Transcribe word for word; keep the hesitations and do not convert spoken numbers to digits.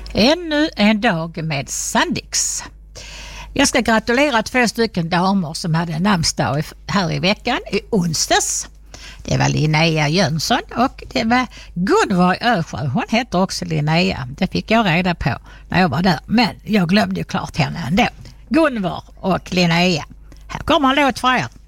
Ännu en dag med Sandix. Jag ska gratulera två stycken damer som hade namnsdag här i veckan i onsdags. Det var Linnea Jönsson och det var Gunvor Ösjö. Hon heter också Linnea. Det fick jag reda på när jag var där. Men jag glömde ju klart henne ändå. Gunvor och Linnea. Här kommer en låt för er.